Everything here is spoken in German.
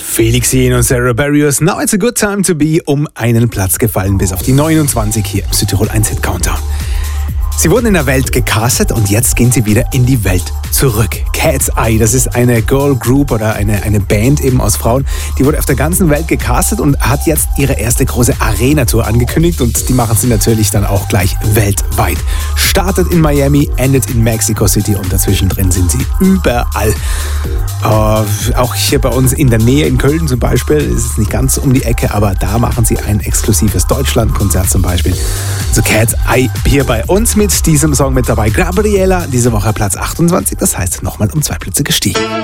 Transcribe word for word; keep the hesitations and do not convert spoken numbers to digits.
Felix Jähn und Sarah Barrios, Now It's a Good Time to Be, um einen Platz gefallen bis auf die neunundzwanzig hier im Südtirol eins Hit Countdown. Sie wurden in der Welt gecastet und jetzt gehen sie wieder in die Welt zurück. Cat's Eye, das ist eine Girl Group oder eine, eine Band eben aus Frauen. Die wurde auf der ganzen Welt gecastet und hat jetzt ihre erste große Arena-Tour angekündigt und die machen sie natürlich dann auch gleich weltweit. Startet in Miami, endet in Mexico City und dazwischen drin sind sie überall. Äh, auch hier bei uns in der Nähe in Köln zum Beispiel, ist es nicht ganz um die Ecke, aber da machen sie ein exklusives Deutschland-Konzert zum Beispiel. So Cat's Eye hier bei uns mit diesem Song mit dabei. Gabriela, diese Woche Platz achtundzwanzig, das heißt nochmal um zwei Plätze gestiegen.